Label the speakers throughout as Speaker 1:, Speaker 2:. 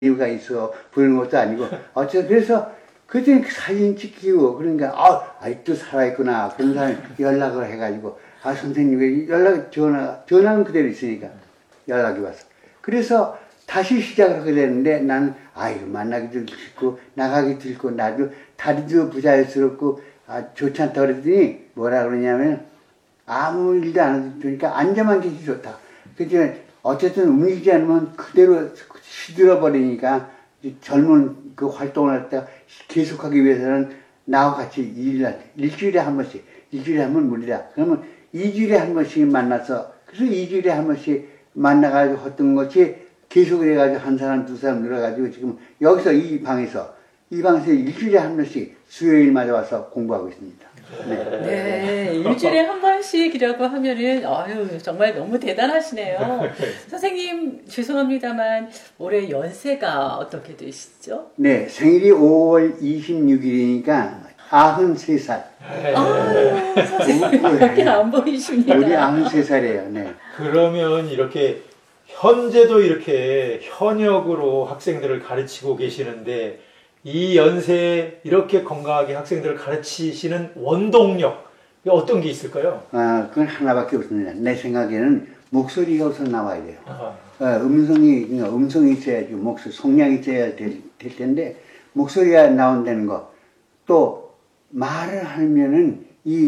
Speaker 1: 이유가 있어 보이는 것도 아니고 어쨌든 그래서 그때 사진 찍히고 그러니까 아직도 살아있구나 그런 사람이 연락을 해가지고 선생님 왜 전화는 그대로 있으니까 연락이 와서 그래서 다시 시작을 하게 되는데 나는 이거 만나기도 싫고 나가기도 싫고 나도 다리도 부자연스럽고 좋지 않다 그랬더니 뭐라 그러냐면 아무 일도 안 해도 되니까 앉아만 계시 좋다. 그렇지만 어쨌든 움직이지 않으면 그대로 시들어 버리니까 젊은 그 활동을 할 때 계속하기 위해서는 나와 같이 일주일에 한 번씩, 일주일에 한 번 무리다. 그러면 2주일에 한 번씩 만나서 그래서 2주일에 한 번씩 만나가지고 했던 것이 계속 해가지고 한 사람 두 사람 늘어가지고 지금 여기서 이 방에서 일주일에 한 번씩 수요일마다 와서 공부하고 있습니다.
Speaker 2: 네, 일주일에 한 번씩이라고 하면은 정말 너무 대단하시네요. 선생님 죄송합니다만 올해 연세가 어떻게 되시죠?
Speaker 1: 네, 생일이 5월 26일이니까 93살.
Speaker 2: 선생님밖에 안 보이십니다.
Speaker 1: 우리 93살이에요. 네.
Speaker 3: 그러면 이렇게 현재도 이렇게 현역으로 학생들을 가르치고 계시는데 이 연세에 이렇게 건강하게 학생들을 가르치시는 원동력 어떤 게 있을까요?
Speaker 1: 그건 하나밖에 없습니다. 내 생각에는 목소리가 우선 나와야 돼요. 음성이 있어야지 성량이 있어야 될 텐데 목소리가 나온다는 거. 또 말을 하면은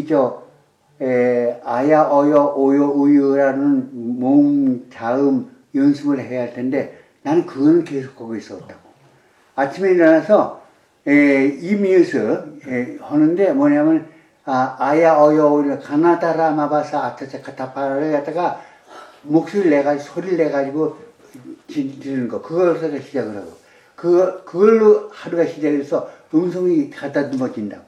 Speaker 1: 아야 어여 오요 우유라는 모음 자음 연습을 해야 할 텐데 나는 그거는 계속하고 있었다고. 아침에 일어나서 이미에서 하는데 뭐냐면 아야 어여 오요 가나다라 마바사 아타차 카타파를 갖다가 목소리를 내가지고 소리를 내가지고 지르는 거 그것을 시작을 하고 그걸로 하루가 시작해서 음성이 갖다 넘어진다고.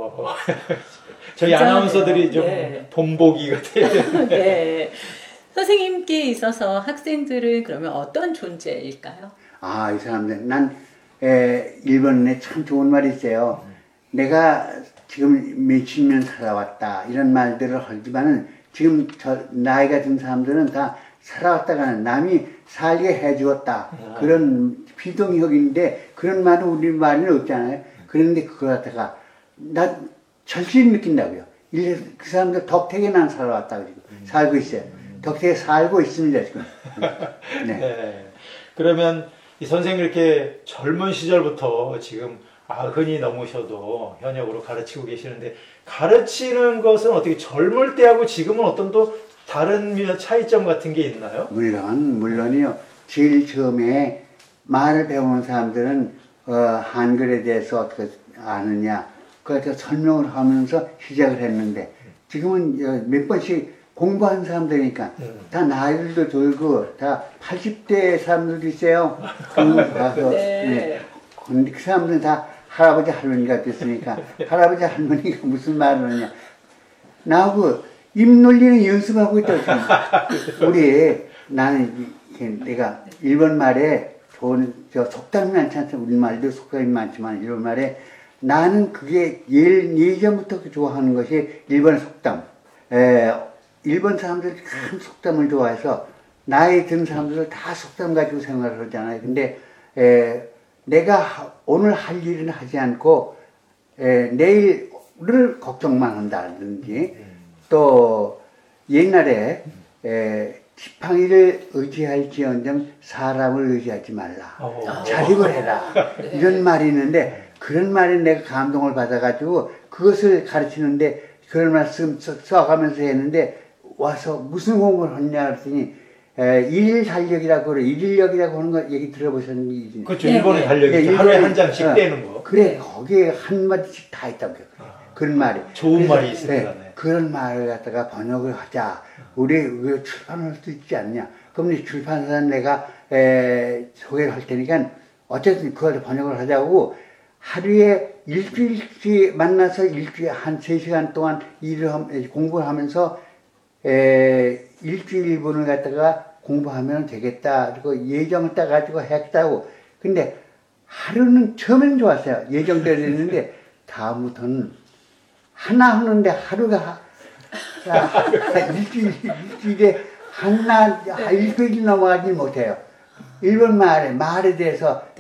Speaker 3: 저희 아나운서들이 좀 본보기 같아요.
Speaker 2: 네. 선생님께 있어서 학생들은 그러면 어떤 존재일까요?
Speaker 1: 이 사람들 난 일본에 참 좋은 말이 있어요. 내가 지금 몇십 년 살아왔다 이런 말들을 하지만은 지금 나이가 든 사람들은 다 살아왔다가는 남이 살게 해주었다 그런 비동의역인데 그런 말은 우리 말에는 없잖아요. 그런데 그걸 갖다가 나 절실히 느낀다고요. 그 사람들 덕택에 난 살아왔다 그리고 살고 있어요. 덕택에 살고 있습니다 지금. 네.
Speaker 3: 네. 그러면 이 선생님 이렇게 젊은 시절부터 지금 90이 넘으셔도 현역으로 가르치고 계시는데 가르치는 것은 어떻게 젊을 때하고 지금은 어떤 또 다른 차이점 같은 게 있나요?
Speaker 1: 물론이요. 제일 처음에 말을 배우는 사람들은 한글에 대해서 어떻게 아느냐 그래서 설명을 하면서 시작을 했는데 지금은 몇 번씩 공부한 사람들이니까 다 나이들도 들고 다 80대 사람들도 있어요. 근데 그 사람들은 다 할아버지 할머니가 됐으니까 할아버지 할머니가 무슨 말을 하냐 나하고 입 놀리는 연습하고 있다고. 내가 일본 말에 좋은 속담이 많지 않습니까? 우리말도 속담이 많지만 일본 말에 나는 그게 예전부터 좋아하는 것이 일본 속담. 일본 사람들이 참 속담을 좋아해서 나이 든 사람들은 다 속담 가지고 생활을 하잖아요. 근데 내가 오늘 할 일은 하지 않고 내일을 걱정만 한다든지 또 옛날에 지팡이를 의지할지언정 사람을 의지하지 말라. 자립을 해라. 이런 말이 있는데 그런 말에 내가 감동을 받아가지고 그것을 가르치는데 그런 말씀 써가면서 했는데 와서 무슨 공부를 했냐 그랬더니 일달력이라고 그래. 일일력이라고 하는 거 얘기 들어보셨는지.
Speaker 3: 그렇죠. 일본의 달력이 하루에 한 장씩 떼는 거.
Speaker 1: 그래. 거기에 한 마디씩 다 있다고 그래. 그런 말이.
Speaker 3: 좋은 말이 있습니다. 네.
Speaker 1: 그런 말을 갖다가 번역을 하자. 우리 출판할 수 있지 않냐. 그럼 출판사는 내가 소개를 할 테니까 어쨌든 그걸 번역을 하자고 하루에 일주일씩 만나서 일주일에 한 3시간 동안 공부를 하면서 일주일분을 갖다가 공부하면 되겠다. 그리고 예정을 따가지고 했다고. 근데 하루는 처음엔 좋았어요. 예정대로 했는데 다음부터는 하나 하는데 하루가 일주일에 일주일이 넘어가지 못해요. 일본 말에 대해서